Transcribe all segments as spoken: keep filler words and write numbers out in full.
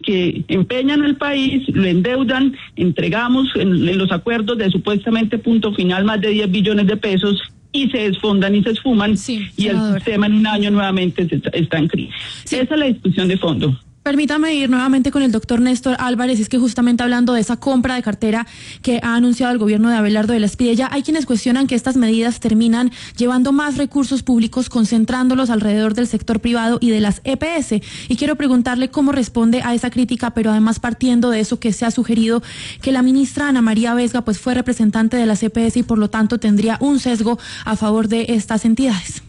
que empeñan al país, lo endeudan, entregamos en, en los acuerdos de supuestamente punto final más de diez billones de pesos y se desfondan y se esfuman, sí, y senadora, el sistema en un año nuevamente está en crisis. Sí. Esa es la discusión de fondo. Permítame ir nuevamente con el doctor Néstor Álvarez, es que justamente hablando de esa compra de cartera que ha anunciado el gobierno de Abelardo de la Espriella, hay quienes cuestionan que estas medidas terminan llevando más recursos públicos, concentrándolos alrededor del sector privado y de las E P S. Y quiero preguntarle cómo responde a esa crítica, pero además partiendo de eso que se ha sugerido que la ministra Ana María Vesga pues fue representante de las E P S y por lo tanto tendría un sesgo a favor de estas entidades.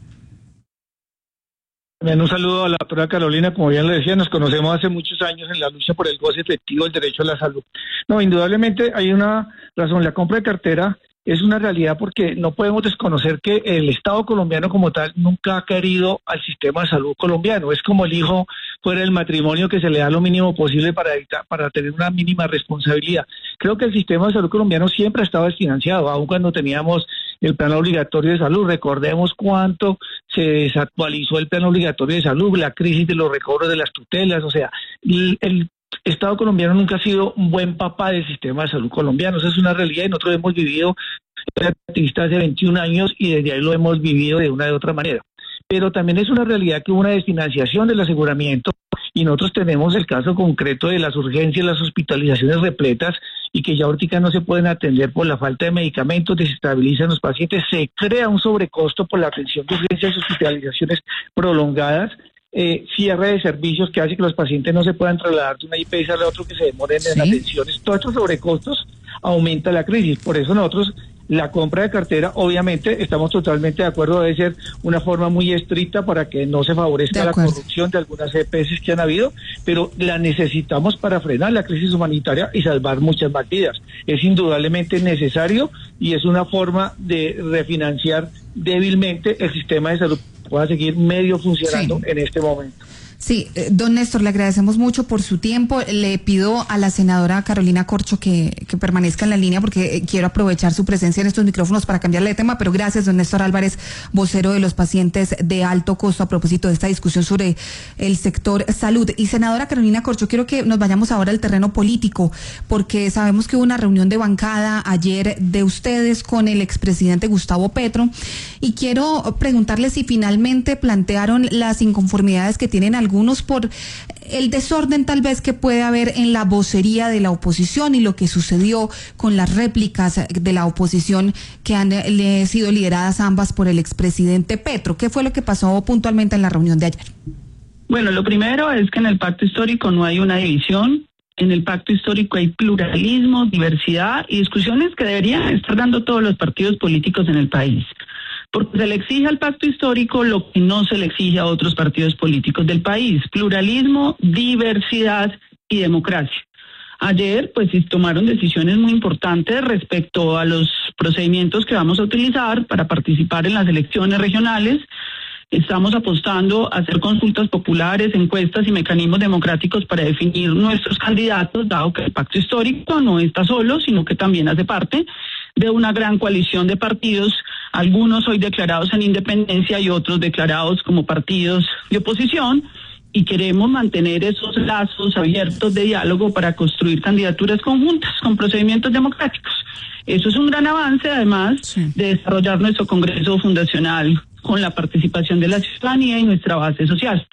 Un saludo a la doctora Carolina, como bien le decía, nos conocemos hace muchos años en la lucha por el goce efectivo del derecho a la salud. No, indudablemente hay una razón, la compra de cartera es una realidad porque no podemos desconocer que el Estado colombiano como tal nunca ha querido al sistema de salud colombiano, es como el hijo fuera del matrimonio que se le da lo mínimo posible para, evitar, para tener una mínima responsabilidad. Creo que el sistema de salud colombiano siempre ha estado desfinanciado, aun cuando teníamos el plan obligatorio de salud. Recordemos cuánto se desactualizó el plan obligatorio de salud, la crisis de los recobros de las tutelas, o sea, el, el Estado colombiano nunca ha sido un buen papá del sistema de salud colombiano, esa es una realidad y nosotros hemos vivido activista hace veintiún años y desde ahí lo hemos vivido de una u otra manera. Pero también es una realidad que hubo una desfinanciación del aseguramiento y nosotros tenemos el caso concreto de las urgencias, las hospitalizaciones repletas y que ya ahorita no se pueden atender por la falta de medicamentos, desestabilizan los pacientes, se crea un sobrecosto por la atención de urgencias y hospitalizaciones prolongadas, eh, cierre de servicios que hace que los pacientes no se puedan trasladar de una I P S a la otra, que se demoren en ¿Sí? atenciones. Todos estos sobrecostos aumenta la crisis, por eso nosotros la compra de cartera, obviamente, estamos totalmente de acuerdo, debe ser una forma muy estricta para que no se favorezca la corrupción de algunas E P S que han habido, pero la necesitamos para frenar la crisis humanitaria y salvar muchas más vidas. Es indudablemente necesario y es una forma de refinanciar débilmente el sistema de salud que pueda seguir medio funcionando sí. en este momento. Sí, don Néstor, le agradecemos mucho por su tiempo. Le pido a la senadora Carolina Corcho que, que permanezca en la línea porque quiero aprovechar su presencia en estos micrófonos para cambiarle de tema, pero gracias, don Néstor Álvarez, vocero de los pacientes de alto costo, a propósito de esta discusión sobre el sector salud. Y senadora Carolina Corcho, quiero que nos vayamos ahora al terreno político, porque sabemos que hubo una reunión de bancada ayer de ustedes con el expresidente Gustavo Petro, y quiero preguntarle si finalmente plantearon las inconformidades que tienen algunos por el desorden tal vez que puede haber en la vocería de la oposición y lo que sucedió con las réplicas de la oposición que han le, sido lideradas ambas por el expresidente Petro. ¿Qué fue lo que pasó puntualmente en la reunión de ayer? Bueno, lo primero es que en el pacto histórico no hay una división. En el pacto histórico hay pluralismo, diversidad y discusiones que deberían estar dando todos los partidos políticos en el país. Porque se le exige al pacto histórico lo que no se le exige a otros partidos políticos del país: pluralismo, diversidad y democracia. Ayer, pues, sí tomaron decisiones muy importantes respecto a los procedimientos que vamos a utilizar para participar en las elecciones regionales. Estamos apostando a hacer consultas populares, encuestas y mecanismos democráticos para definir nuestros candidatos, dado que el pacto histórico no está solo, sino que también hace parte de una gran coalición de partidos, algunos hoy declarados en independencia y otros declarados como partidos de oposición, y queremos mantener esos lazos abiertos de diálogo para construir candidaturas conjuntas con procedimientos democráticos. Eso es un gran avance, además sí. de desarrollar nuestro Congreso fundacional con la participación de la ciudadanía y nuestra base social.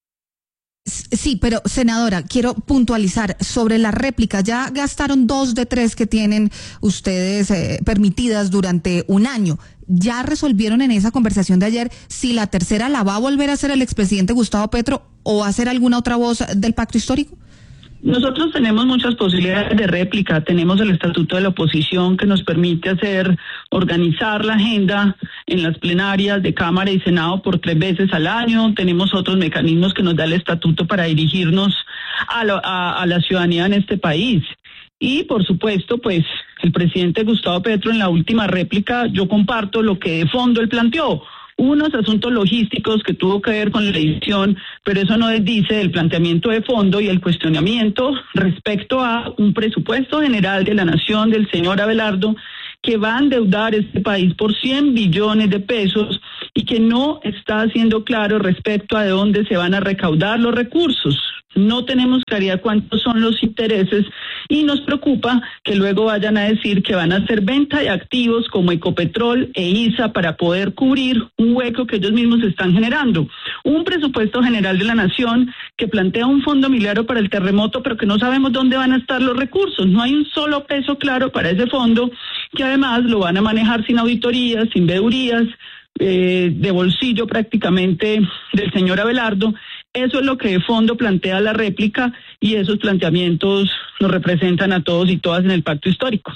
Sí, pero senadora, quiero puntualizar sobre la réplica. Ya gastaron dos de tres que tienen ustedes eh, permitidas durante un año. ¿Ya resolvieron en esa conversación de ayer si la tercera la va a volver a hacer el expresidente Gustavo Petro o va a ser alguna otra voz del pacto histórico? Nosotros tenemos muchas posibilidades de réplica. Tenemos el estatuto de la oposición que nos permite hacer, organizar la agenda en las plenarias de Cámara y Senado por tres veces al año. Tenemos otros mecanismos que nos da el estatuto para dirigirnos a, lo, a, a la ciudadanía en este país. Y, por supuesto, pues, el presidente Gustavo Petro en la última réplica, yo comparto lo que de fondo él planteó. Unos asuntos logísticos que tuvo que ver con la edición, pero eso no desdice el planteamiento de fondo y el cuestionamiento respecto a un presupuesto general de la nación del señor Abelardo que va a endeudar este país por cien billones de pesos y que no está siendo claro respecto a de dónde se van a recaudar los recursos. No tenemos claridad cuántos son los intereses y nos preocupa que luego vayan a decir que van a hacer venta de activos como Ecopetrol e I S A para poder cubrir un hueco que ellos mismos están generando. Un presupuesto general de la Nación que plantea un fondo milagro para el terremoto, pero que no sabemos dónde van a estar los recursos. No hay un solo peso claro para ese fondo, que además lo van a manejar sin auditorías, sin vedurías, eh, de bolsillo prácticamente del señor Abelardo. Eso es lo que de fondo plantea la réplica y esos planteamientos nos representan a todos y todas en el pacto histórico.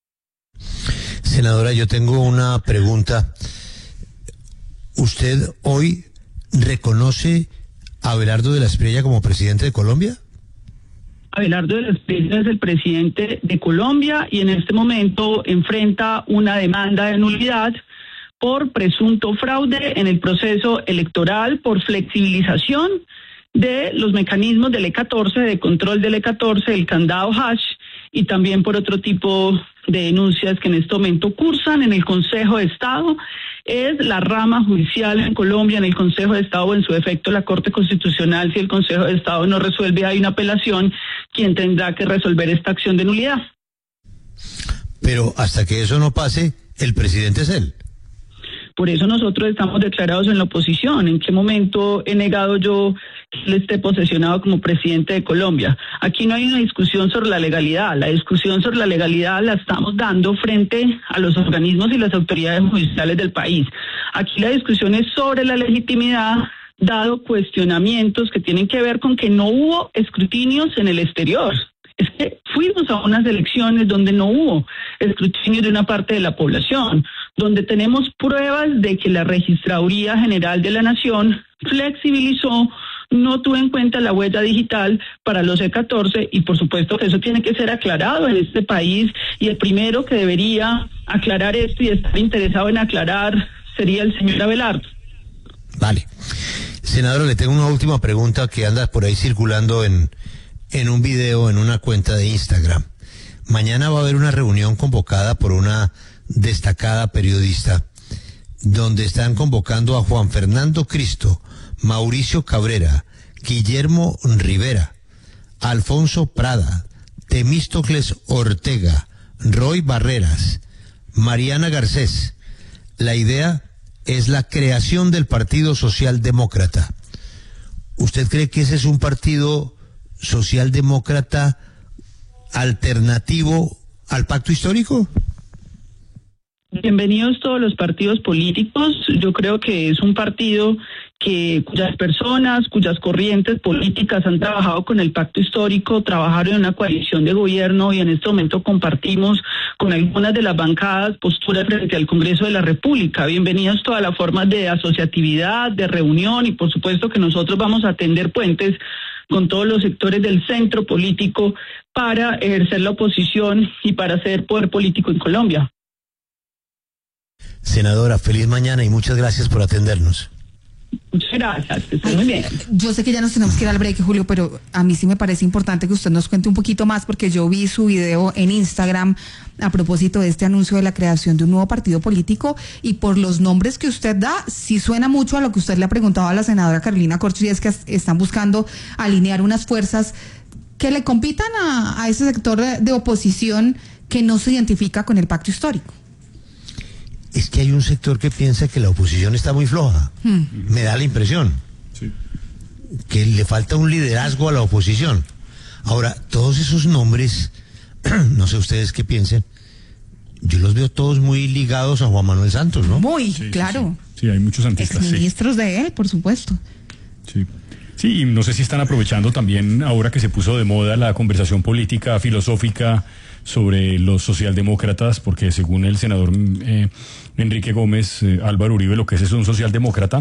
Senadora, yo tengo una pregunta. ¿Usted hoy reconoce a Abelardo de la Espriella como presidente de Colombia? Abelardo de la Espriella es el presidente de Colombia y en este momento enfrenta una demanda de nulidad por presunto fraude en el proceso electoral, por flexibilización de los mecanismos del E catorce, de control del E catorce, del candado hash, y también por otro tipo de denuncias que en este momento cursan en el Consejo de Estado. Es la rama judicial en Colombia, en el Consejo de Estado, o en su defecto la Corte Constitucional. Si el Consejo de Estado no resuelve, hay una apelación, quien tendrá que resolver esta acción de nulidad. Pero hasta que eso no pase, el presidente es él. Por eso nosotros estamos declarados en la oposición. ¿En qué momento he negado yo que él esté posesionado como presidente de Colombia? Aquí no hay una discusión sobre la legalidad. La discusión sobre la legalidad la estamos dando frente a los organismos y las autoridades judiciales del país. Aquí la discusión es sobre la legitimidad, dado cuestionamientos que tienen que ver con que no hubo escrutinios en el exterior. Es que fuimos a unas elecciones donde no hubo escrutinio de una parte de la población, donde tenemos pruebas de que la Registraduría General de la Nación flexibilizó, no tuvo en cuenta la huella digital para los E catorce y por supuesto que eso tiene que ser aclarado en este país y el primero que debería aclarar esto y estar interesado en aclarar sería el señor Abelardo. Vale. Senador, le tengo una última pregunta que anda por ahí circulando en... en un video en una cuenta de Instagram. Mañana va a haber una reunión convocada por una destacada periodista donde están convocando a Juan Fernando Cristo, Mauricio Cabrera, Guillermo Rivera, Alfonso Prada, Temístocles Ortega, Roy Barreras, Mariana Garcés. La idea es la creación del Partido Socialdemócrata. ¿Usted cree que ese es un partido socialdemócrata alternativo al pacto histórico? Bienvenidos todos los partidos políticos. Yo creo que es un partido que cuyas personas, cuyas corrientes políticas han trabajado con el pacto histórico, trabajaron en una coalición de gobierno y en este momento compartimos con algunas de las bancadas posturas frente al Congreso de la República. Bienvenidos todas las formas de asociatividad, de reunión y por supuesto que nosotros vamos a tender puentes con todos los sectores del centro político para ejercer la oposición y para hacer poder político en Colombia. Senadora, feliz mañana y muchas gracias por atendernos. Muchas gracias, que estén muy bien. Yo sé que ya nos tenemos que ir al break, Julio, pero a mí sí me parece importante que usted nos cuente un poquito más, porque yo vi su video en Instagram a propósito de este anuncio de la creación de un nuevo partido político, y por los nombres que usted da, sí suena mucho a lo que usted le ha preguntado a la senadora Carolina Corcho, y es que están buscando alinear unas fuerzas que le compitan a, a ese sector de, de oposición que no se identifica con el pacto histórico. Es que hay un sector que piensa que la oposición está muy floja. Hmm. Me da la impresión. Sí. Que le falta un liderazgo a la oposición. Ahora, todos esos nombres, no sé ustedes qué piensen, yo los veo todos muy ligados a Juan Manuel Santos, ¿no? Muy, sí, claro. Sí, sí. Sí, hay muchos santistas. Exministros sí. de él, por supuesto. Sí. Sí, y no sé si están aprovechando también, ahora que se puso de moda la conversación política, filosófica sobre los socialdemócratas, porque según el senador eh, Enrique Gómez, eh, Álvaro Uribe lo que es es un socialdemócrata,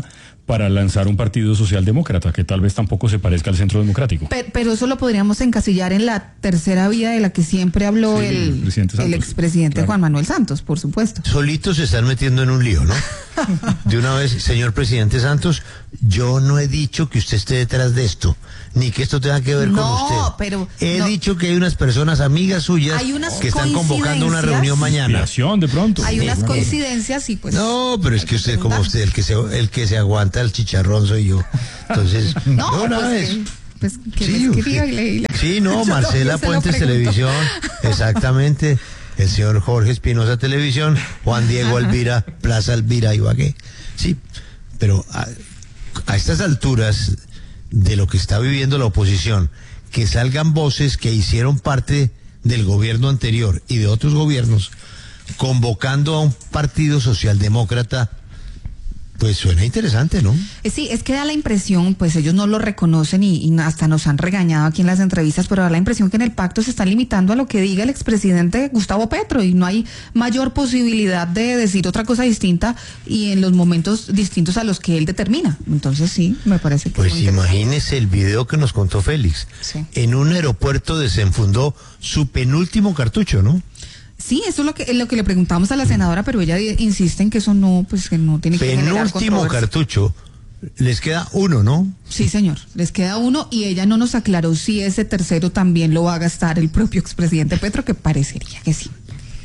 para lanzar un partido socialdemócrata que tal vez tampoco se parezca al Centro Democrático. Pero, pero eso lo podríamos encasillar en la tercera vía de la que siempre habló Sí, el, el presidente Santos, el expresidente claro. Juan Manuel Santos, por supuesto. Solitos se están metiendo en un lío, ¿no? De una vez, señor presidente Santos, yo no he dicho que usted esté detrás de esto, ni que esto tenga que ver No, con usted. pero He no. dicho que hay unas personas amigas suyas Hay unas que están convocando una coincidencias. reunión mañana. Inspiración, de pronto. Hay unas Claro. coincidencias y pues... No, pero es que usted, como usted, el que se, el que se aguanta el chicharrón soy yo. Entonces, No, de una pues, vez. que, pues que Sí, me escriba usted- y le- y le- sí, no, Yo Marcela también se lo Puentes pregunto. Televisión, exactamente. El señor Jorge Espinosa Televisión, Juan Diego Alvira, Plaza Alvira Ibagué. Sí, pero a, a estas alturas de lo que está viviendo la oposición, que salgan voces que hicieron parte del gobierno anterior y de otros gobiernos, convocando a un partido socialdemócrata, pues suena interesante, ¿no? Eh, Sí, es que da la impresión, pues ellos no lo reconocen y, y hasta nos han regañado aquí en las entrevistas, pero da la impresión que en el pacto se están limitando a lo que diga el expresidente Gustavo Petro y no hay mayor posibilidad de decir otra cosa distinta y en los momentos distintos a los que él determina. Entonces sí, me parece que Pues es muy interesante. imagínese el video que nos contó Félix. Sí. En un aeropuerto desenfundó su penúltimo cartucho, ¿no? Sí, eso es lo que es lo que le preguntamos a la senadora, pero ella di- insiste en que eso no, pues que no tiene que generar Penúltimo controversia. cartucho. Les queda uno, ¿no? Sí, señor, les queda uno y ella no nos aclaró si ese tercero también lo va a gastar el propio expresidente Petro, que parecería que sí.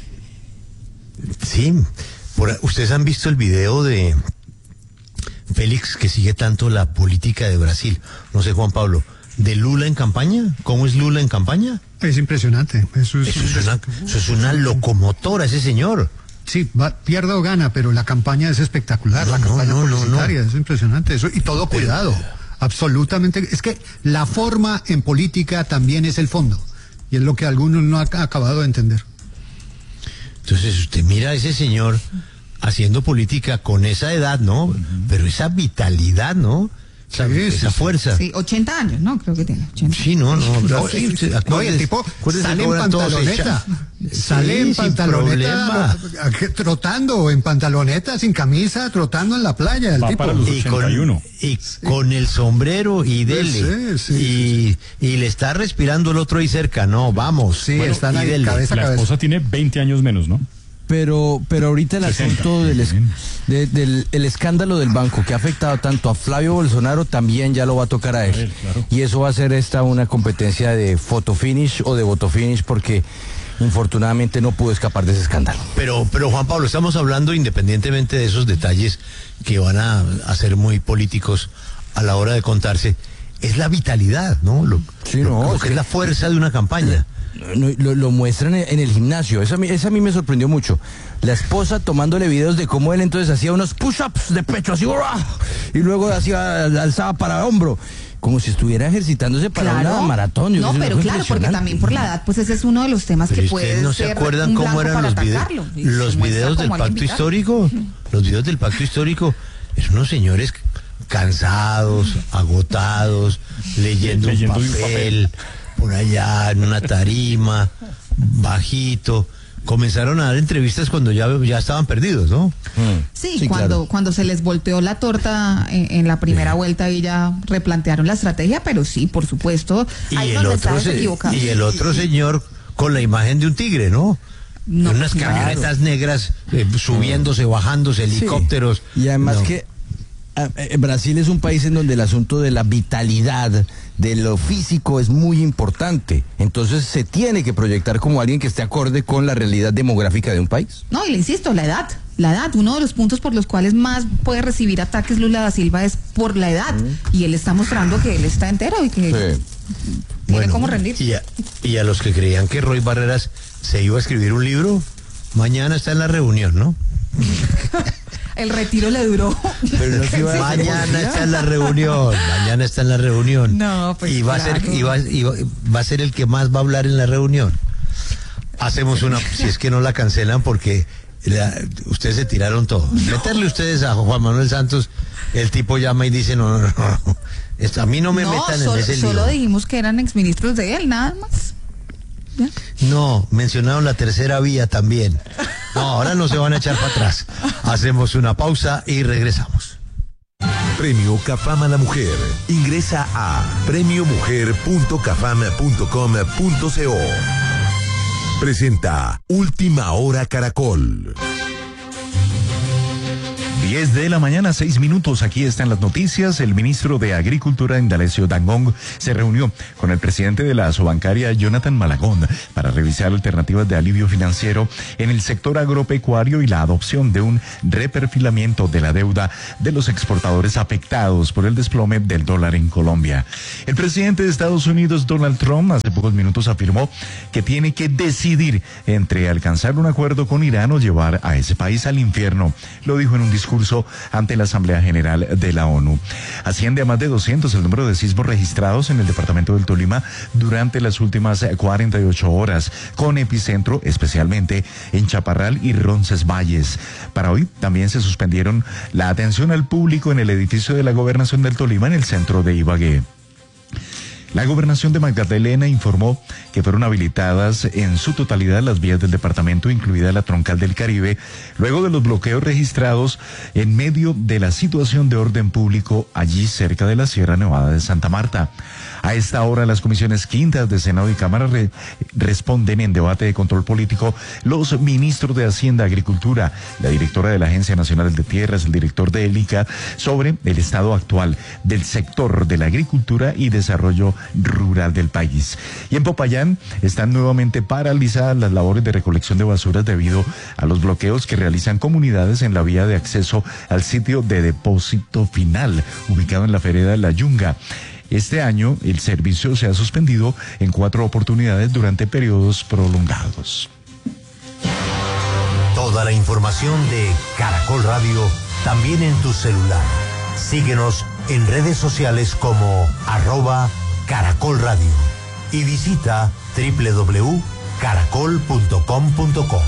Sí. Por, ¿ustedes han visto el video de Félix, que sigue tanto la política de Brasil? No sé, Juan Pablo, ¿de Lula en campaña? ¿Cómo es Lula en campaña? Es impresionante. Eso es, Eso es una, eso es una locomotora, ese señor. Sí, va, pierda o gana, pero la campaña es espectacular, No, la no, campaña no, no, publicitaria no. es impresionante. Eso, y todo cuidado, absolutamente. Es que la forma en política también es el fondo, y es lo que algunos no han acabado de entender. Entonces usted mira a ese señor haciendo política con esa edad, ¿no? Pero esa vitalidad, ¿no? Esa, Sí, sí, esa sí. fuerza. Sí, ochenta años, ¿no? Creo que tiene ochenta. Sí, no, no. No, sí, usted, no, y el acuérdese- tipo acuérdese sale en cómo eran todos pantaloneta, hechos. sale Sí, en sin pantaloneta, problema. a- a- trotando en pantaloneta, sin camisa, trotando en la playa, el Va tipo. para los Y con, ochenta y uno. y con el sombrero y dele. Sí, sí, y, y le está respirando el otro ahí cerca, no, vamos. Sí, Bueno, están y ahí, dele. cabeza a La cabeza. esposa tiene veinte años menos, ¿no? Pero, pero ahorita el sesenta. asunto del, es- Bien. de- del el escándalo del banco que ha afectado tanto a Flavio Bolsonaro también ya lo va a tocar a él. A él, claro. Y eso va a ser esta una competencia de photo finish o de voto finish porque infortunadamente no pudo escapar de ese escándalo. Pero, pero Juan Pablo, estamos hablando independientemente de esos detalles que van a, a ser muy políticos a la hora de contarse, es la vitalidad, ¿no? Lo, Sí, lo- no, lo es que que- es la fuerza de una campaña. No, Lo, lo muestran en, en el gimnasio, eso a, mí, eso a mí me sorprendió mucho. La esposa tomándole videos de cómo él entonces hacía unos push-ups de pecho, así, ¡ah! Y luego hacía, alzaba para hombro, como si estuviera ejercitándose para una maratón. Yo No, creo que pero fue claro, porque impresionante. también por la edad, pues ese es uno de los temas Pero que ustedes puede no se ser acuerdan un cómo blanco eran para los, vide- atacarlo. Y los se muestra videos del como alguien pacto vital. histórico. Los videos del pacto histórico es unos señores cansados, agotados, leyendo, Leyendo un un papel, por allá en una tarima, bajito. Comenzaron a dar entrevistas cuando ya, ya estaban perdidos, ¿no? Sí, Sí, cuando, claro. cuando se les volteó la torta en, en la primera vuelta y ya replantearon la estrategia, pero sí, por supuesto, Y hay el, unos otro mensajes se- equivocados. y el otro señor con la imagen de un tigre, ¿no? No, En unas claro. camionetas negras eh, subiéndose, bajándose, Sí. helicópteros. Y además No. que ah, eh, Brasil es un país en donde el asunto de la vitalidad, de lo físico es muy importante. Entonces se tiene que proyectar como alguien que esté acorde con la realidad demográfica de un país. No, y le insisto, la edad. La edad, uno de los puntos por los cuales más puede recibir ataques Lula da Silva es por la edad. Y él está mostrando que él está entero y que Sí. tiene Bueno, cómo rendir. Y a, y a los que creían que Roy Barreras se iba a escribir un libro, mañana está en la reunión, ¿no? El retiro le duró. Pero no se iba a hacer Mañana por está en la reunión, mañana está en la reunión. No, pues y va a ser claro. y va, y va- va a ser el que más va a hablar en la reunión. Hacemos una, si es que no la cancelan porque la- ustedes se tiraron todo. Meterle ustedes a Juan Manuel Santos, el tipo llama y dice no, no, no, no. Esto, a mí no me no, metan solo, en ese lío. solo dijimos que eran exministros de él, nada más. ¿Ya? No, mencionaron la tercera vía también. No, ahora no se van a echar para atrás. Hacemos una pausa y regresamos. Premio Cafam a la Mujer. Ingresa a premio mujer punto cafam punto com punto co. Presenta Última Hora Caracol. diez de la mañana, seis minutos. Aquí están las noticias. El ministro de Agricultura, Indalecio Dangond, se reunió con el presidente de la Asobancaria, Jonathan Malagón, para revisar alternativas de alivio financiero en el sector agropecuario y la adopción de un reperfilamiento de la deuda de los exportadores afectados por el desplome del dólar en Colombia. El presidente de Estados Unidos, Donald Trump, hace pocos minutos afirmó que tiene que decidir entre alcanzar un acuerdo con Irán o llevar a ese país al infierno. Lo dijo en un discurso ante la Asamblea General de la ONU. Asciende a más de doscientos el número de sismos registrados en el departamento del Tolima durante las últimas cuarenta y ocho horas, con epicentro especialmente en Chaparral y Roncesvalles. Para hoy también se suspendieron la atención al público en el edificio de la Gobernación del Tolima en el centro de Ibagué. La Gobernación de Magdalena informó que fueron habilitadas en su totalidad las vías del departamento, incluida la Troncal del Caribe, luego de los bloqueos registrados en medio de la situación de orden público allí cerca de la Sierra Nevada de Santa Marta. A esta hora, las comisiones quintas de Senado y Cámara re responden en debate de control político los ministros de Hacienda, Agricultura, la directora de la Agencia Nacional de Tierras, el director de ELICA, sobre el estado actual del sector de la agricultura y desarrollo rural del país. Y en Popayán están nuevamente paralizadas las labores de recolección de basuras debido a los bloqueos que realizan comunidades en la vía de acceso al sitio de depósito final, ubicado en la vereda La Yunga. Este año el servicio se ha suspendido en cuatro oportunidades durante periodos prolongados. Toda la información de Caracol Radio también en tu celular. Síguenos en redes sociales como arroba Caracol Radio y visita doble u doble u doble u punto caracol punto com punto co.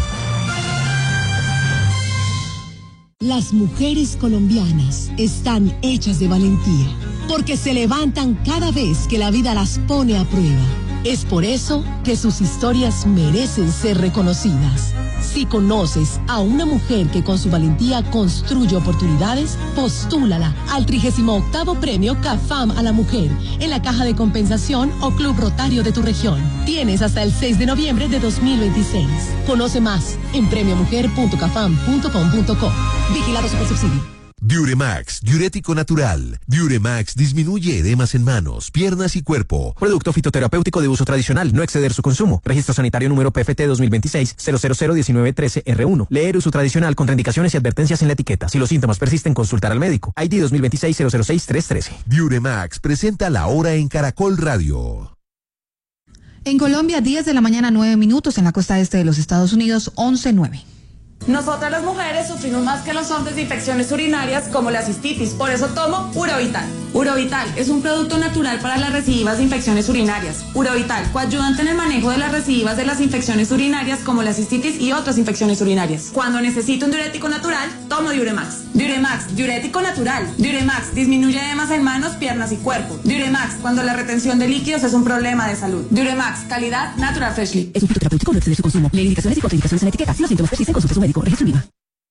Las mujeres colombianas están hechas de valentía, porque se levantan cada vez que la vida las pone a prueba. Es por eso que sus historias merecen ser reconocidas. Si conoces a una mujer que con su valentía construye oportunidades, postúlala al trigésimo octavo Premio Cafam a la Mujer en la Caja de Compensación o Club Rotario de tu región. Tienes hasta el seis de noviembre de dos mil veintiséis. Conoce más en premio mujer punto cafam punto com punto co. Vigilado Supersubsidio. Diuremax, diurético natural. Diuremax disminuye edemas en manos, piernas y cuerpo. Producto fitoterapéutico de uso tradicional, no exceder su consumo. Registro sanitario número P F T dos mil veintiséis cero cero cero diecinueve trece R uno. Leer uso tradicional, contraindicaciones y advertencias en la etiqueta. Si los síntomas persisten, consultar al médico. I D dos mil veintiséis cero cero seis tres trece. Diuremax presenta La Hora en Caracol Radio. En Colombia, diez de la mañana, nueve minutos. En la costa este de los Estados Unidos, once nueve. Nosotras las mujeres sufrimos más que los hombres de infecciones urinarias como la cistitis, por eso tomo Urovital. Urovital es un producto natural para las recidivas de infecciones urinarias. Urovital, coayudante en el manejo de las recidivas de las infecciones urinarias como la cistitis y otras infecciones urinarias. Cuando necesito un diurético natural, tomo Diuremax. Diuremax, diurético natural. Diuremax, disminuye edemas en manos, piernas y cuerpo. Diuremax, cuando la retención de líquidos es un problema de salud. Diuremax, calidad Natural Freshly. Es un fitoterapéutico, no exceder su consumo. Leer indicaciones y contraindicaciones en la etiqueta. Si los síntomas persisten, consulte a su médico. Registro IVA.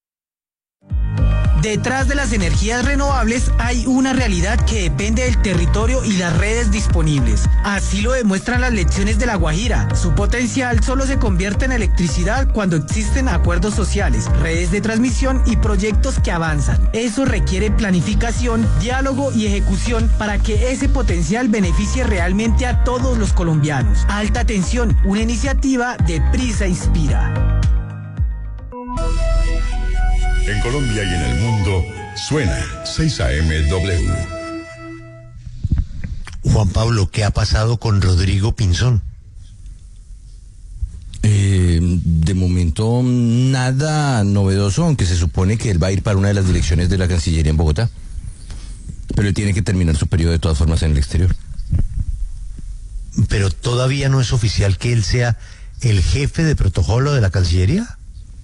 Detrás de las energías renovables hay una realidad que depende del territorio y las redes disponibles. Así lo demuestran las lecciones de La Guajira. Su potencial solo se convierte en electricidad cuando existen acuerdos sociales, redes de transmisión y proyectos que avanzan. Eso requiere planificación, diálogo y ejecución para que ese potencial beneficie realmente a todos los colombianos. Alta Tensión, una iniciativa de Prisa Inspira. En Colombia y en el mundo, suena seis A M W. Juan Pablo, ¿qué ha pasado con Rodrigo Pinzón? Eh, de momento nada novedoso, aunque se supone que él va a ir para una de las direcciones de la Cancillería en Bogotá. Pero él tiene que terminar su periodo de todas formas en el exterior. Pero todavía no es oficial que él sea el jefe de protocolo de la Cancillería.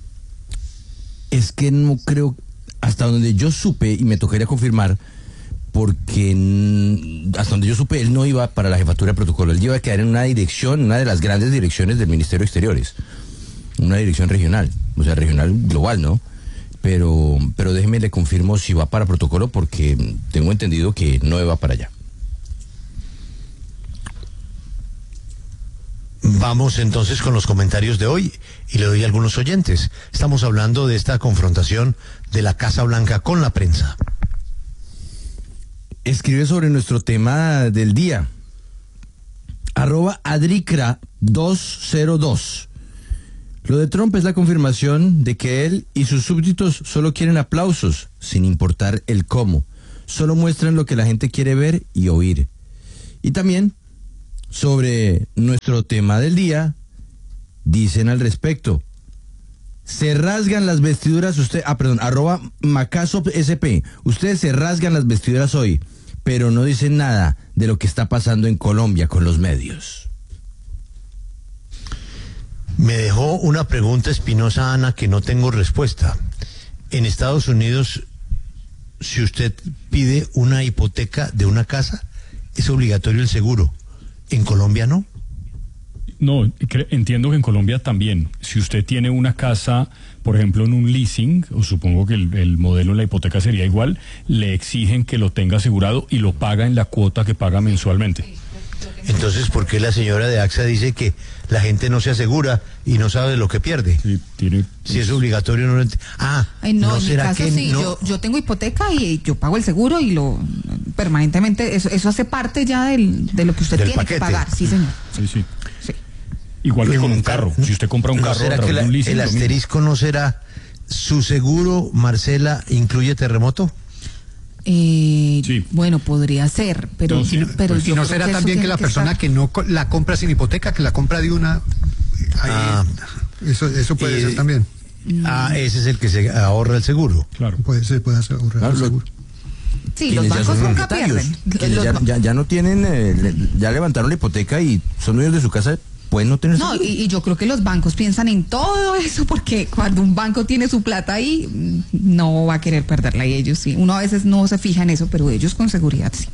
Es que no creo, hasta donde yo supe, y me tocaría confirmar, porque hasta donde yo supe, él no iba para la jefatura de protocolo, él iba a quedar en una dirección, una de las grandes direcciones del Ministerio de Exteriores, una dirección regional, o sea, regional global, ¿no? pero, pero déjeme le confirmo si va para protocolo porque tengo entendido que no va para allá. Vamos entonces con los comentarios de hoy y le doy a algunos oyentes. Estamos hablando de esta confrontación de la Casa Blanca con la prensa. Escribe sobre nuestro tema del día. Arroba Adricra dos cero dos. Lo de Trump es la confirmación de que él y sus súbditos solo quieren aplausos, sin importar el cómo. Solo muestran lo que la gente quiere ver y oír. Y también, sobre nuestro tema del día, dicen al respecto. Se rasgan las vestiduras, usted, ah, perdón, arroba Macaso S P. Ustedes se rasgan las vestiduras hoy, pero no dicen nada de lo que está pasando en Colombia con los medios. Me dejó una pregunta espinosa, Ana, que no tengo respuesta. En Estados Unidos, si usted pide una hipoteca de una casa, es obligatorio el seguro. ¿En Colombia no? No, entiendo que en Colombia también. Si usted tiene una casa, por ejemplo, en un leasing, o supongo que el, el modelo de la hipoteca sería igual, le exigen que lo tenga asegurado y lo paga en la cuota que paga mensualmente. Entonces, ¿por qué la señora de AXA dice que la gente no se asegura y no sabe lo que pierde? Sí, tiene, pues... Si es obligatorio, no lo ent... Ah, Ay, no, ¿no en será mi caso que sí, no? yo, yo tengo hipoteca y yo pago el seguro y lo permanentemente, eso, eso hace parte ya del, de lo que usted Del tiene paquete. que pagar, sí señor. Sí, sí. Sí. Igual que con un carro. Si usted compra un ¿No carro a será través que la- de un leasing, el lo mismo. asterisco no será su seguro, Marcela, incluye terremoto? Eh, Sí. Bueno, podría ser, pero, No, sí, pero Pues, yo y no creo será eso también que tiene la persona estar- que no co- la compra sin hipoteca, que la compra de una... ahí, Ah. eso, eso puede Eh, ser también. Ah, ese es el que se ahorra el seguro. Claro. Puede ser, puede ser ahorrar Claro, el lo- seguro. Sí, los Quienes ya bancos son nunca propietarios, pierden. quienes Los ya, ba- ya, ya no tienen, eh, le- ya levantaron la hipoteca y son dueños de su casa, pueden no tener No, seguro. y, y yo creo que los bancos piensan en todo eso porque cuando un banco tiene su plata ahí, mm, no va a querer perderla y ellos sí. Uno a veces no se fija en eso, pero ellos con seguridad sí.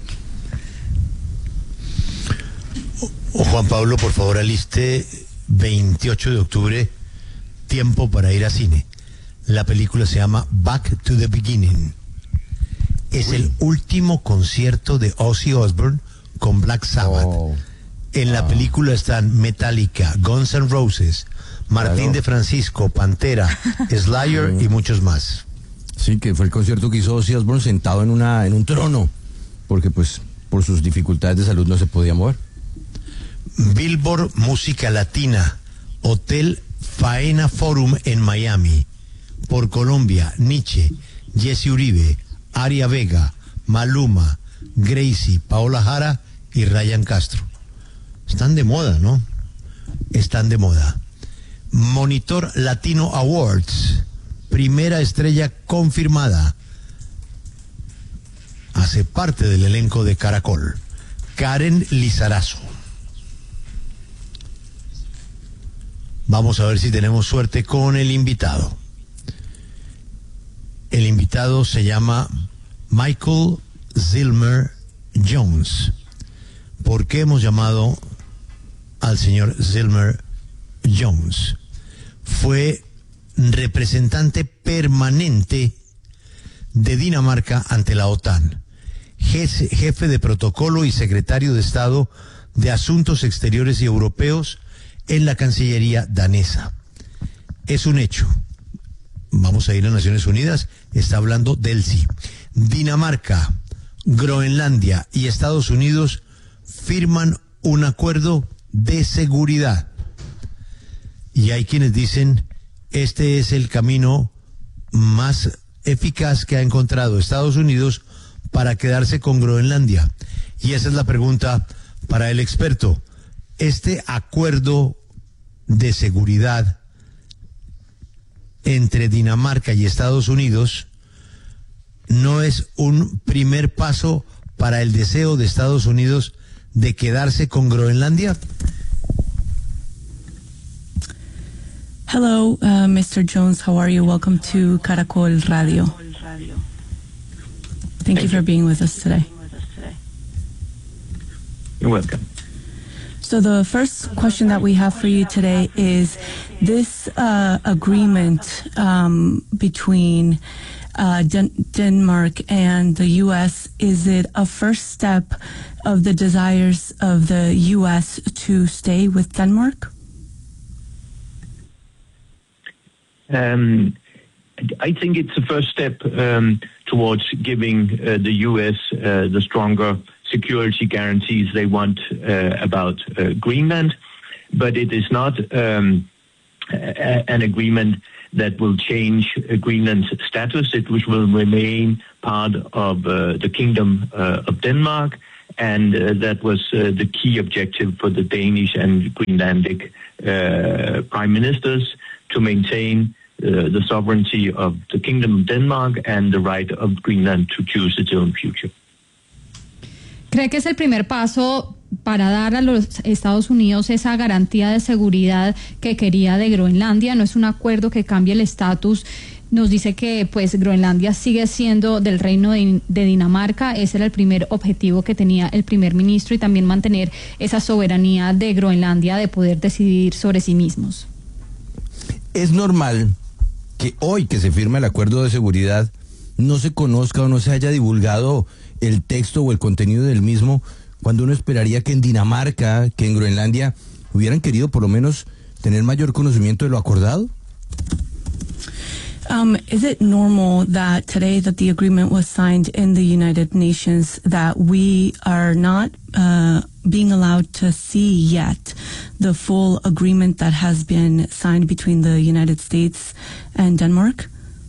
O Juan Pablo, por favor, aliste veintiocho de octubre, tiempo para ir a cine. La película se llama Back to the Beginning. Es el último concierto de Ozzy Osbourne con Black Sabbath. Oh. En la película están Metallica, Guns N' Roses, Martín Claro. de Francisco, Pantera, Slayer y muchos más. Sí, que fue el concierto que hizo Ozzy Osbourne sentado en una en un trono, porque pues por sus dificultades de salud no se podía mover. Billboard Música Latina, Hotel Faena Forum en Miami. Por Colombia, Nietzsche, Jesse Uribe, Aria Vega, Maluma, Gracie, Paola Jara y Ryan Castro. Están de moda, ¿no? Están de moda. Monitor Latino Awards, primera estrella confirmada. Hace parte del elenco de Caracol, Karen Lizarazo. Vamos a ver si tenemos suerte con el invitado. El invitado se llama Michael Zilmer Jones. ¿Por qué hemos llamado al señor Zilmer Jones? Fue representante permanente de Dinamarca ante la OTAN, jefe, jefe de protocolo y secretario de Estado de Asuntos Exteriores y Europeos en la Cancillería danesa. Es un hecho. Vamos a ir a Naciones Unidas, está hablando del sí. Dinamarca, Groenlandia y Estados Unidos firman un acuerdo de seguridad. Y hay quienes dicen, este es el camino más eficaz que ha encontrado Estados Unidos para quedarse con Groenlandia. Y esa es la pregunta para el experto. Este acuerdo de seguridad entre Dinamarca y Estados Unidos no es un primer paso para el deseo de Estados Unidos de quedarse con Groenlandia. Hello, uh, Mister Jones. How are you? Welcome to Caracol Radio. Thank, Thank you for being with us today. You're welcome. So the first question that we have for you today is this uh, agreement um, between uh, Den- Denmark and the U S, is it a first step of the desires of the U S to stay with Denmark? Um, I think it's the first step um, towards giving uh, the U S uh, the stronger security guarantees they want uh, about uh, Greenland, but it is not um, a- an agreement that will change uh, Greenland's status. It which will remain part of uh, the Kingdom uh, of Denmark, and uh, that was uh, the key objective for the Danish and Greenlandic uh, prime ministers, to maintain uh, the sovereignty of the Kingdom of Denmark and the right of Greenland to choose its own future. ¿Cree que es el primer paso para dar a los Estados Unidos esa garantía de seguridad que quería de Groenlandia? No es un acuerdo que cambie el estatus. Nos dice que pues Groenlandia sigue siendo del reino de, de Dinamarca. Ese era el primer objetivo que tenía el primer ministro, y también mantener esa soberanía de Groenlandia de poder decidir sobre sí mismos. Es normal que hoy que se firma el acuerdo de seguridad no se conozca o no se haya divulgado el texto o el contenido del mismo, cuando uno esperaría que en Dinamarca, que en Groenlandia hubieran querido por lo menos tener mayor conocimiento de lo acordado. Um, is it normal that today that the agreement was signed in the United Nations that we are not uh, being allowed to see yet the full agreement that has been signed between the United States and Denmark?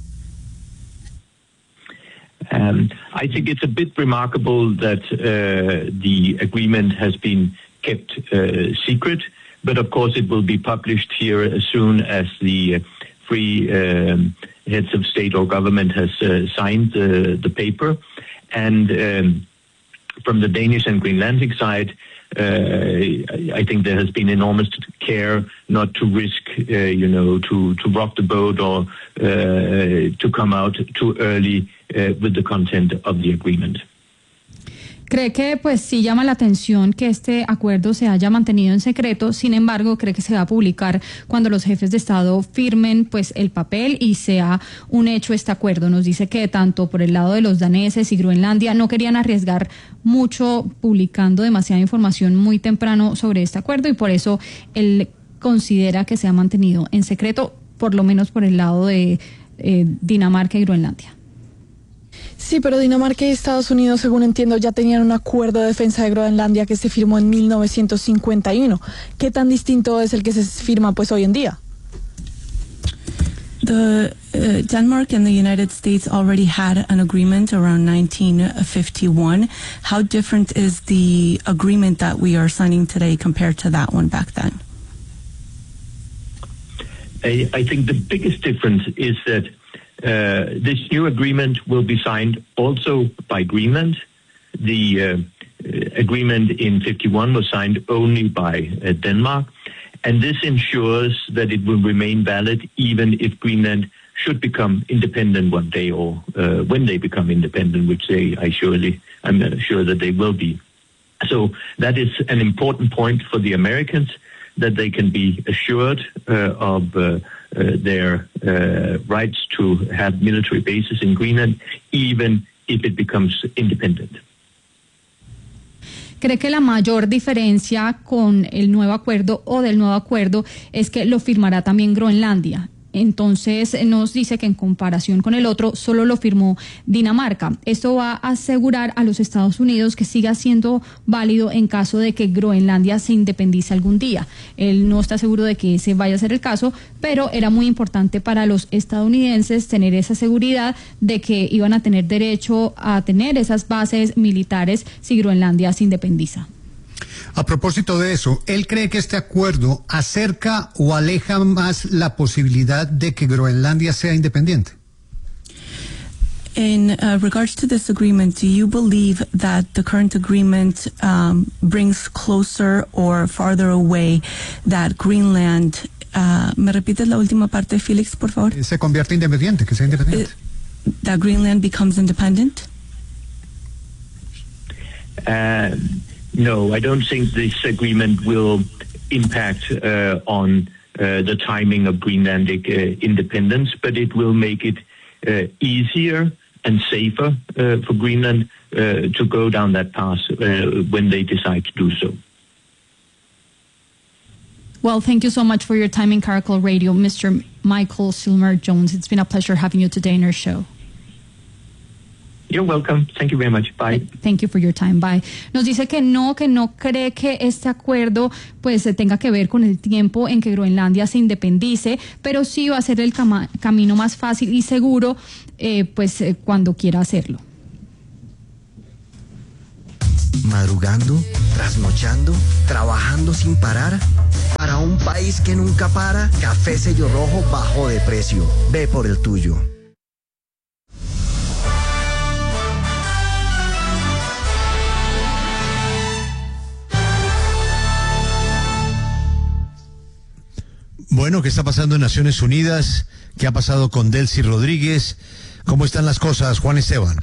Um, I think it's a bit remarkable that uh, the agreement has been kept uh, secret, but of course it will be published here as soon as the uh, three um, heads of state or government has uh, signed uh, the paper. And um, from the Danish and Greenlandic side, uh, I think there has been enormous care not to risk, uh, you know, to, to rock the boat or uh, to come out too early uh, with the content of the agreement. Cree que pues sí llama la atención que este acuerdo se haya mantenido en secreto. Sin embargo, cree que se va a publicar cuando los jefes de Estado firmen pues el papel y sea un hecho este acuerdo. Nos dice que tanto por el lado de los daneses y Groenlandia no querían arriesgar mucho publicando demasiada información muy temprano sobre este acuerdo, y por eso él considera que se ha mantenido en secreto, por lo menos por el lado de eh, Dinamarca y Groenlandia. Sí, pero Dinamarca y Estados Unidos, según entiendo, ya tenían un acuerdo de defensa de Groenlandia que se firmó en mil novecientos cincuenta y uno. ¿Qué tan distinto es el que se firma pues hoy en día? The uh, Denmark and the United States already had an agreement around nineteen fifty-one. How different is the agreement that we are signing today compared to that one back then? I, I think the biggest difference is that Uh, this new agreement will be signed also by Greenland. The uh, agreement in fifty-one was signed only by uh, Denmark, and this ensures that it will remain valid even if Greenland should become independent one day, or uh, when they become independent, which they, I surely, I'm sure that they will be. So that is an important point for the Americans, that they can be assured uh, of uh, Uh, their uh, rights to have military bases in Greenland, even if it becomes independent. ¿Cree que la mayor diferencia con el nuevo acuerdo o del nuevo acuerdo es que lo firmará también Groenlandia? Entonces nos dice que en comparación con el otro solo lo firmó Dinamarca. Esto va a asegurar a los Estados Unidos que siga siendo válido en caso de que Groenlandia se independice algún día. Él no está seguro de que ese vaya a ser el caso, pero era muy importante para los estadounidenses tener esa seguridad de que iban a tener derecho a tener esas bases militares si Groenlandia se independiza. A propósito de eso, ¿él cree que este acuerdo acerca o aleja más la posibilidad de que Groenlandia sea independiente? In uh, regards to this agreement, do you believe that the current agreement um, brings closer or farther away that Greenland... Uh, ¿Me repites la última parte, Felix, por favor? Se convierte independiente, que sea independiente. Uh, that Greenland becomes independent? Uh, no, I don't think this agreement will impact uh, on uh, the timing of Greenlandic uh, independence, but it will make it uh, easier and safer uh, for Greenland uh, to go down that path uh, when they decide to do so. Well, thank you so much for your time in Caracol Radio, Mister Michael Schumer-Jones. It's been a pleasure having you today in our show. You're welcome. Thank you very much. Bye. Thank you for your time. Bye. Nos dice que no, que no cree que este acuerdo pues tenga que ver con el tiempo en que Groenlandia se independice, pero sí va a ser el cama- camino más fácil y seguro eh, pues eh, cuando quiera hacerlo. Madrugando, trasnochando, trabajando sin parar. Para un país que nunca para, Café Sello Rojo bajó de precio. Ve por el tuyo. Bueno, ¿qué está pasando en Naciones Unidas? ¿Qué ha pasado con Delcy Rodríguez? ¿Cómo están las cosas, Juan Esteban?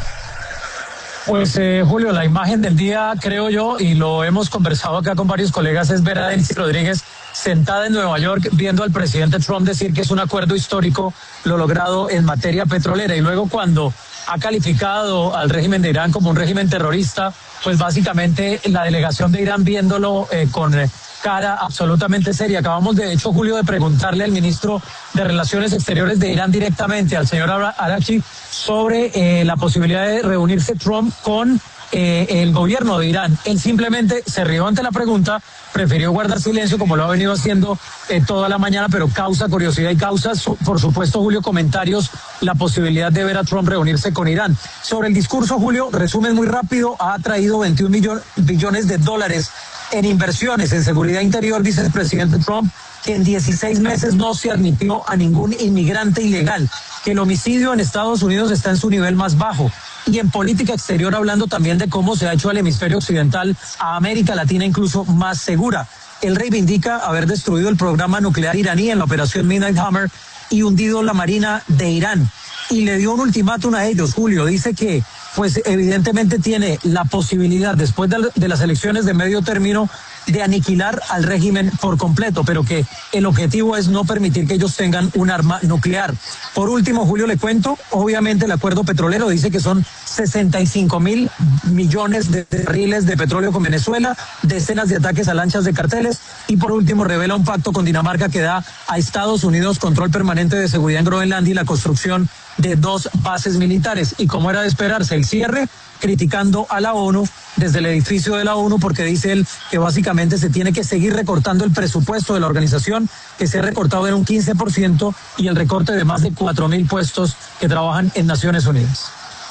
Pues eh, Julio, la imagen del día, creo yo, y lo hemos conversado acá con varios colegas, es ver a Delcy Rodríguez sentada en Nueva York viendo al presidente Trump decir que es un acuerdo histórico lo logrado en materia petrolera, y luego cuando ha calificado al régimen de Irán como un régimen terrorista, pues básicamente la delegación de Irán viéndolo eh, con eh, cara absolutamente seria. Acabamos de hecho, Julio, de preguntarle al ministro de Relaciones Exteriores de Irán directamente, al señor Araghchi, sobre eh, la posibilidad de reunirse Trump con eh, el gobierno de Irán. Él simplemente se rió ante la pregunta, prefirió guardar silencio como lo ha venido haciendo eh, toda la mañana, pero causa curiosidad y causa, por supuesto, Julio, comentarios, la posibilidad de ver a Trump reunirse con Irán. Sobre el discurso, Julio, resumen muy rápido, ha traído veintiún billones de dólares en inversiones en seguridad interior, dice el presidente Trump, que en dieciséis meses no se admitió a ningún inmigrante ilegal, que el homicidio en Estados Unidos está en su nivel más bajo. Y en política exterior, hablando también de cómo se ha hecho al hemisferio occidental, a América Latina incluso más segura. Él reivindica haber destruido el programa nuclear iraní en la operación Midnight Hammer y hundido la marina de Irán. Y le dio un ultimátum a ellos, Julio. Dice que, pues evidentemente tiene la posibilidad, después de, de las elecciones de medio término, de aniquilar al régimen por completo, pero que el objetivo es no permitir que ellos tengan un arma nuclear. Por último, Julio, le cuento, obviamente el acuerdo petrolero dice que son sesenta y cinco mil millones de barriles de petróleo con Venezuela, decenas de ataques a lanchas de carteles, y por último revela un pacto con Dinamarca que da a Estados Unidos control permanente de seguridad en Groenlandia y la construcción de dos bases militares. Y como era de esperarse, el cierre criticando a la ONU desde el edificio de la ONU, porque dice él que básicamente se tiene que seguir recortando el presupuesto de la organización, que se ha recortado en un quince por ciento, y el recorte de más de cuatro mil puestos que trabajan en Naciones Unidas.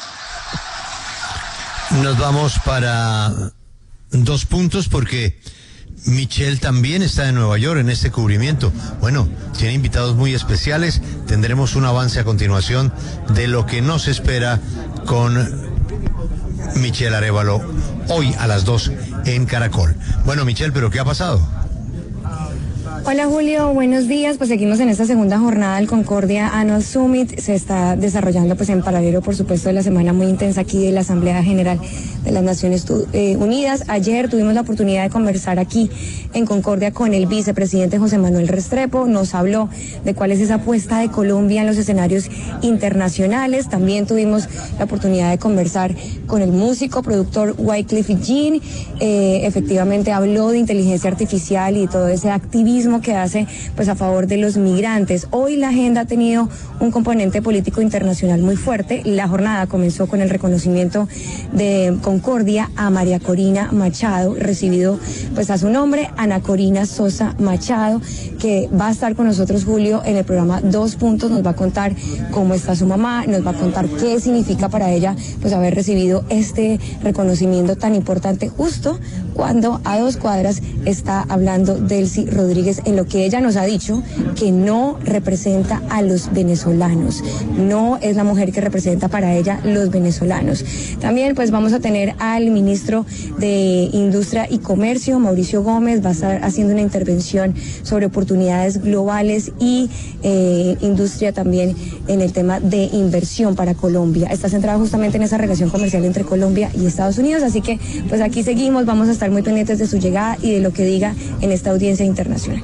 Nos vamos para dos puntos porque Michelle también está en Nueva York en este cubrimiento. Bueno, tiene invitados muy especiales. Tendremos un avance a continuación de lo que nos espera con Michelle Arévalo hoy a las dos en Caracol. Bueno, Michelle, ¿pero qué ha pasado? Hola Julio, buenos días. Pues seguimos en esta segunda jornada del Concordia Annual Summit. Se está desarrollando pues en paralelo, por supuesto, de la semana muy intensa aquí de la Asamblea General de las Naciones Unidas. Ayer tuvimos la oportunidad de conversar aquí en Concordia con el vicepresidente José Manuel Restrepo. Nos habló de cuál es esa apuesta de Colombia en los escenarios internacionales. También tuvimos la oportunidad de conversar con el músico, productor Wyclef Jean. Eh, efectivamente habló de inteligencia artificial y todo ese activismo que hace pues a favor de los migrantes. Hoy la agenda ha tenido un componente político internacional muy fuerte. La jornada comenzó con el reconocimiento de Concordia a María Corina Machado, recibido pues a su nombre, Ana Corina Sosa Machado, que va a estar con nosotros, Julio, en el programa Dos Puntos. Nos va a contar cómo está su mamá, nos va a contar qué significa para ella pues haber recibido este reconocimiento tan importante justo cuando a dos cuadras está hablando Delcy Rodríguez, en lo que ella nos ha dicho que no representa a los venezolanos, no es la mujer que representa para ella los venezolanos. También pues vamos a tener tener al ministro de Industria y Comercio, Mauricio Gómez, va a estar haciendo una intervención sobre oportunidades globales y eh, industria también en el tema de inversión para Colombia. Está centrado justamente en esa relación comercial entre Colombia y Estados Unidos, así que pues aquí seguimos, vamos a estar muy pendientes de su llegada y de lo que diga en esta audiencia internacional.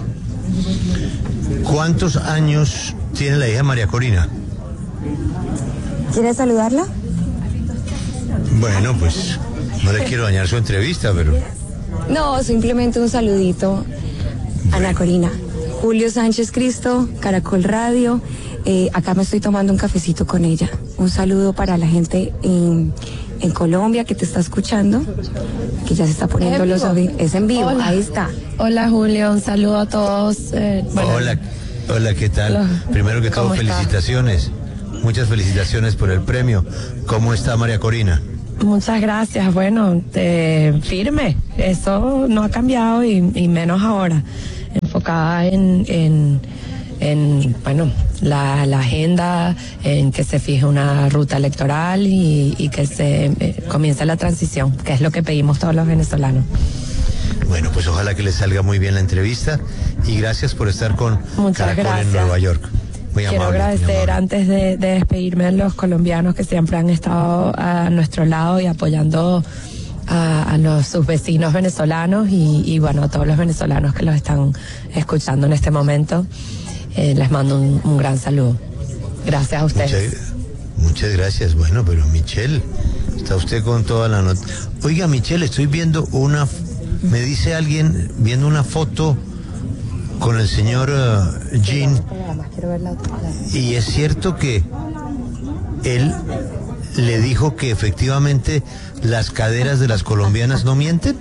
¿Cuántos años tiene la hija de María Corina? ¿Quieres saludarla? Bueno, pues no le quiero dañar su entrevista, pero... No, simplemente un saludito. Ana Corina. Julio Sánchez Cristo, Caracol Radio. Eh, acá me estoy tomando un cafecito con ella. Un saludo para la gente en, en Colombia que te está escuchando, que ya se está poniendo los audífonos. Es en vivo, Hola. Ahí está. Hola Julio, un saludo a todos. Eh, bueno, Hola, hola, ¿qué tal? Hola. Primero que todo, ¿Cómo está? felicitaciones. Muchas felicitaciones por el premio. ¿Cómo está María Corina? Muchas gracias. Bueno, eh, firme. Eso no ha cambiado y, y menos ahora. Enfocada en, en, en bueno, la, la agenda, en que se fije una ruta electoral y, y que se eh, comience la transición, que es lo que pedimos todos los venezolanos. Bueno, pues ojalá que le salga muy bien la entrevista y gracias por estar con Muchas Caracol gracias. en Nueva York. Muy Quiero amable, muy agradecer amable. antes de, de despedirme a los colombianos que siempre han estado a nuestro lado y apoyando a, a los, sus vecinos venezolanos y, y bueno, a todos los venezolanos que los están escuchando en este momento. Eh, les mando un, un gran saludo. Gracias a ustedes. Muchas, muchas gracias. Bueno, pero Michelle, está usted con toda la nota. Oiga, Michelle, estoy viendo una, me dice alguien, viendo una foto con el señor uh, Jean, y es cierto que él le dijo que efectivamente las caderas de las colombianas no mienten.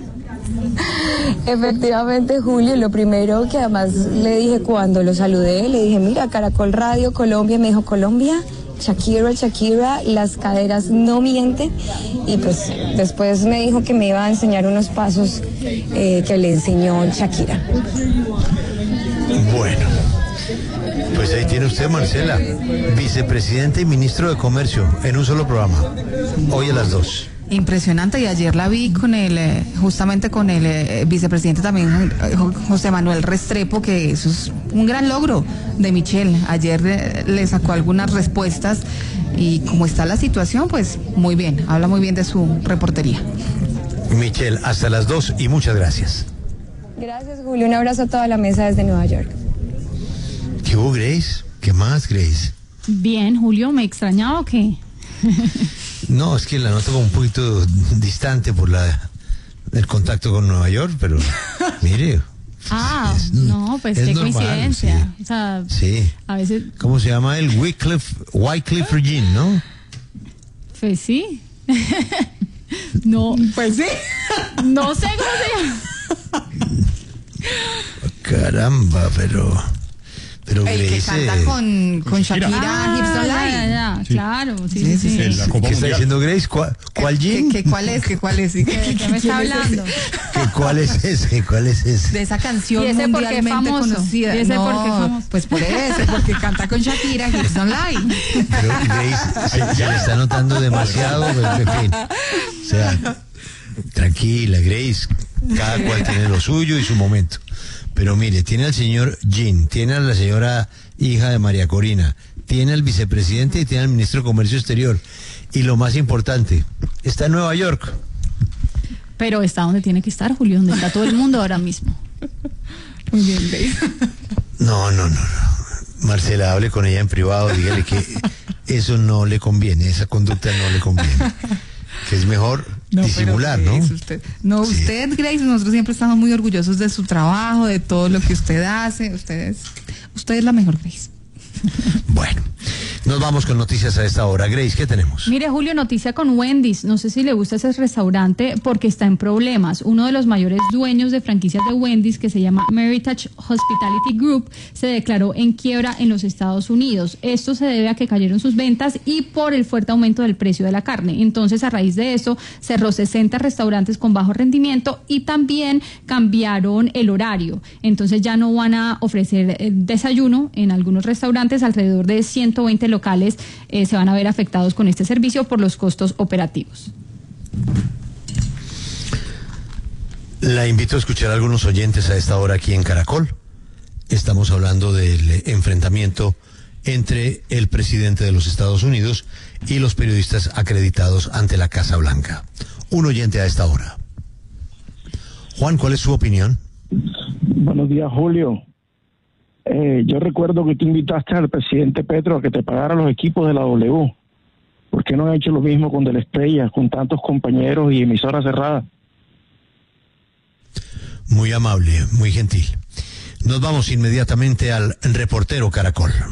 Efectivamente, Julio, lo primero que además le dije cuando lo saludé, le dije, mira, Caracol Radio, Colombia, me dijo, Colombia, Shakira, Shakira, las caderas no mienten, y pues después me dijo que me iba a enseñar unos pasos eh, que le enseñó Shakira. Bueno, pues ahí tiene usted, Marcela, vicepresidente y ministro de Comercio, en un solo programa, hoy a las dos. Impresionante, y ayer la vi con el, eh, justamente con el eh, vicepresidente también, eh, José Manuel Restrepo, que eso es un gran logro de Michelle. Ayer eh, le sacó algunas respuestas y como está la situación, pues muy bien, habla muy bien de su reportería. Michelle, hasta las dos y muchas gracias. Gracias, Julio, un abrazo a toda la mesa desde Nueva York. ¿Qué hubo, Grace? ¿Qué más, Grace? Bien, Julio, ¿me extrañaba o qué? No, es que la noto como un poquito distante por la el contacto con Nueva York, pero mire. Ah, es, no, pues es qué normal, coincidencia. O sea, Sí. a veces, ¿Cómo se llama el Wycliffe, Wycliffe Jean, no? pues sí. No, pues sí. No sé cómo se llama. Caramba, pero pero El que Grace, canta con, con Shakira, Ah, Hips Don't ya, Lie. ya, ya, Sí. claro, sí, Sí, sí, sí, sí. sí. En la Copa ¿qué está Mundial. diciendo Grace? ¿Cuál, cuál Jean? ¿Qué, qué, cuál es? ¿Qué, cuál es? ¿De qué me está hablando? ¿Qué, ¿Cuál es ese? ¿Cuál es ese? De esa canción ¿Y ese por qué mundialmente famoso? conocida. ¿Y ese no, por qué famoso? Pues por eso, porque canta con Shakira, Hips Don't Lie. Pero Grace se, se le está notando demasiado, pero, en fin. O sea, tranquila, Grace, cada cual tiene lo suyo y su momento. Pero mire, tiene al señor Jean, tiene a la señora hija de María Corina, tiene al vicepresidente y tiene al ministro de Comercio Exterior. Y lo más importante, está en Nueva York. Pero está donde tiene que estar, Julio, donde está todo el mundo ahora mismo. Muy bien, Grace. No, no, no, no. Marcela, hable con ella en privado, dígale que eso no le conviene, esa conducta no le conviene. Que es mejor No, disimular, pero ¿no? Grace, usted, no, Sí. usted, Grace, nosotros siempre estamos muy orgullosos de su trabajo, de todo lo que usted hace. Usted es, usted es la mejor, Grace. Bueno, nos vamos con noticias a esta hora. Grace, ¿qué tenemos? Mire, Julio, noticia con Wendy's. No sé si le gusta ese restaurante porque está en problemas. Uno de los mayores dueños de franquicias de Wendy's, que se llama Meritage Hospitality Group, se declaró en quiebra en los Estados Unidos. Esto se debe a que cayeron sus ventas y por el fuerte aumento del precio de la carne. Entonces, a raíz de eso, cerró sesenta restaurantes con bajo rendimiento y también cambiaron el horario. Entonces, ya no van a ofrecer eh, desayuno en algunos restaurantes. Alrededor de ciento veinte locales eh, se van a ver afectados con este servicio por los costos operativos. La invito a escuchar a algunos oyentes a esta hora aquí en Caracol. Estamos hablando del enfrentamiento entre el presidente de los Estados Unidos y los periodistas acreditados ante la Casa Blanca. Un oyente a esta hora. Juan, ¿cuál es su opinión? Buenos días, Julio. Eh, yo recuerdo que tú invitaste al presidente Petro a que te pagara los equipos de la W. ¿Por qué no han hecho lo mismo con De la Estrella, con tantos compañeros y emisoras cerradas? Muy amable, muy gentil. Nos vamos inmediatamente al reportero Caracol.